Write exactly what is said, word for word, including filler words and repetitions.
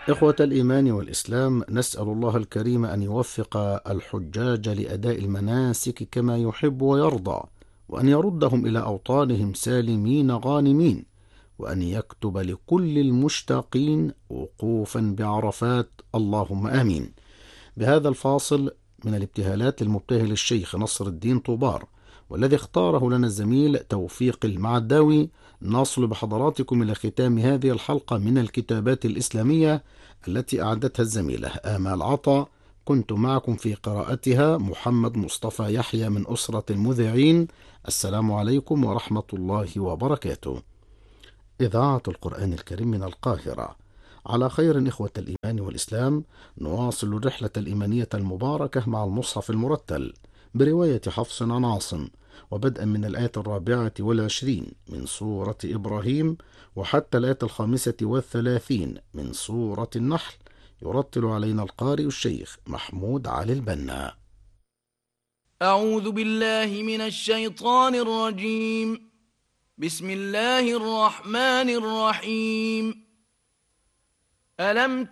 إخوة الإيمان والإسلام، نسأل الله الكريم أن يوفق الحجاج لأداء المناسك كما يحب ويرضى، وأن يردهم إلى أوطانهم سالمين غانمين، وأن يكتب لكل المشتاقين وقوفا بعرفات، اللهم آمين. بهذا الفاصل من الابتهالات للمبتهل الشيخ نصر الدين طوبار، والذي اختاره لنا الزميل توفيق المعداوي، نصل بحضراتكم إلى ختام هذه الحلقة من الكتابات الإسلامية التي أعدتها الزميلة آمال عطا. كنت معكم في قراءتها محمد مصطفى يحيى من أسرة المذيعين. السلام عليكم ورحمة الله وبركاته. إذاعة القرآن الكريم من القاهرة. على خير إخوة الإيمان والإسلام، نواصل الرحلة الإيمانية المباركة مع المصحف المرتل برواية حفص عن عاصم، وبدءا من الآية الرابعة والعشرين من سورة إبراهيم وحتى الآية الخامسة والثلاثين من سورة النحل. يرتل علينا القارئ الشيخ محمود علي البنا. أعوذ بالله من الشيطان الرجيم. بسم الله الرحمن الرحيم. ألم